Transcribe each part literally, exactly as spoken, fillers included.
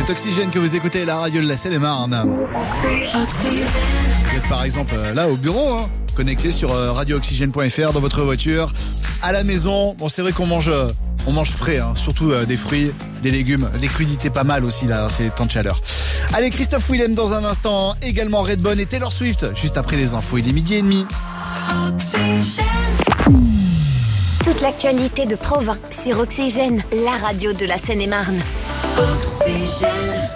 C'est Oxygène que vous écoutez, la radio de la Seine-et-Marne. Vous êtes par exemple là au bureau, hein, connecté sur radio oxygène point f r, dans votre voiture, à la maison. Bon, c'est vrai qu'on mange, on mange frais, hein, surtout euh, des fruits, des légumes, des crudités pas mal aussi là, ces temps de chaleur. Allez, Christophe Willem dans un instant, également Redbone et Taylor Swift, juste après les infos, il est midi et demi. Toute l'actualité de Provins sur Oxygène, la radio de la Seine-et-Marne. Oxygène.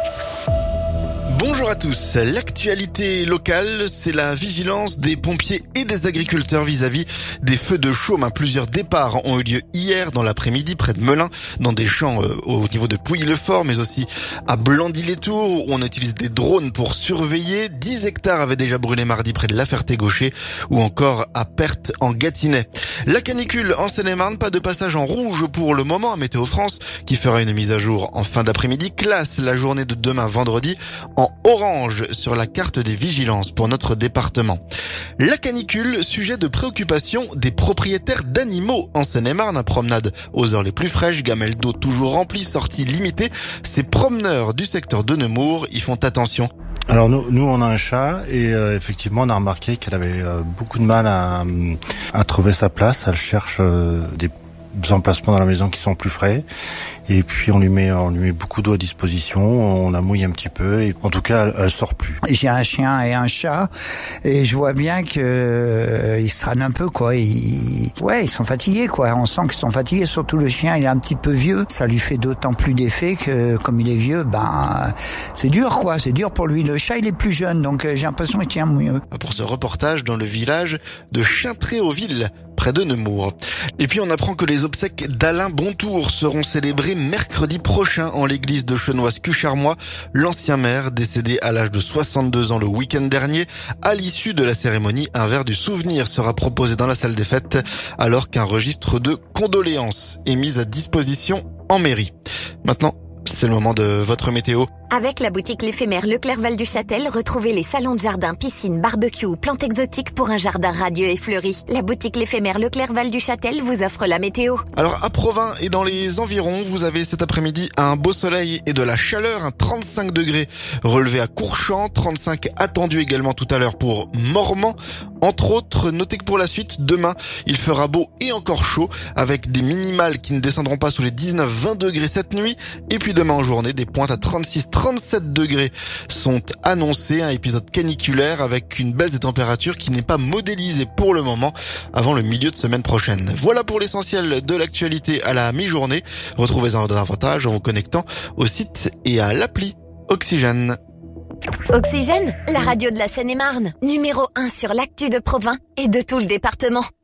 Bonjour à tous. L'actualité locale, c'est la vigilance des pompiers et des agriculteurs vis-à-vis des feux de chaume. Plusieurs départs ont eu lieu hier dans l'après-midi près de Melun, dans des champs euh, au niveau de Pouilly-le-Fort, mais aussi à Blandy-les-Tours, où on utilise des drones pour surveiller. dix hectares avaient déjà brûlé mardi près de La Ferté-Gaucher, ou encore à Perthes en Gâtinais. La canicule en Seine-et-Marne, pas de passage en rouge pour le moment à Météo France, qui fera une mise à jour en fin d'après-midi, classe la journée de demain vendredi en orange sur la carte des vigilances pour notre département. La canicule, sujet de préoccupation des propriétaires d'animaux en Seine-et-Marne. À promenade aux heures les plus fraîches, gamelle d'eau toujours remplie, sortie limitée. Ces promeneurs du secteur de Nemours y font attention. Alors nous, nous on a un chat et euh, effectivement on a remarqué qu'elle avait euh, beaucoup de mal à, à trouver sa place. Elle cherche euh, des emplacements dans la maison qui sont plus frais, et puis on lui met on lui met beaucoup d'eau à disposition, on la mouille un petit peu, et en tout cas elle, elle sort plus. J'ai un chien et un chat et je vois bien que euh, ils se traînent un peu, quoi. Ils, ouais, ils sont fatigués, quoi. On sent qu'ils sont fatigués, surtout le chien, il est un petit peu vieux. Ça lui fait d'autant plus d'effet que comme il est vieux, ben c'est dur, quoi. C'est dur pour lui. Le chat, il est plus jeune, donc euh, j'ai l'impression qu'il tient mieux. Pour ce reportage dans le village de Chintréauville, près de Nemours. Et puis on apprend que les obsèques d'Alain Bontour seront célébrées mercredi prochain en l'église de Chenoise-Cucharmois. L'ancien maire, décédé à l'âge de soixante-deux ans le week-end dernier. À l'issue de la cérémonie, un verre du souvenir sera proposé dans la salle des fêtes, alors qu'un registre de condoléances est mis à disposition en mairie. Maintenant, c'est le moment de votre météo. Avec la boutique l'éphémère Leclerc Val du Châtel, retrouvez les salons de jardin, piscine, barbecue ou plantes exotiques pour un jardin radieux et fleuri. La boutique l'éphémère Leclerc Val du Châtel vous offre la météo. Alors à Provins et dans les environs, vous avez cet après-midi un beau soleil et de la chaleur, un trente-cinq degrés relevé à Courchamp, trente-cinq attendu également tout à l'heure pour Mormant. Entre autres, notez que pour la suite, demain, il fera beau et encore chaud, avec des minimales qui ne descendront pas sous les dix-neuf vingt degrés cette nuit. Et puis demain en journée, des pointes à trente-six trente-sept degrés sont annoncés, un épisode caniculaire avec une baisse des températures qui n'est pas modélisée pour le moment avant le milieu de semaine prochaine. Voilà pour l'essentiel de l'actualité à la mi-journée. Retrouvez-en davantage en vous connectant au site et à l'appli Oxygène. Oxygène, la radio de la Seine-et-Marne, numéro un sur l'actu de Provins et de tout le département.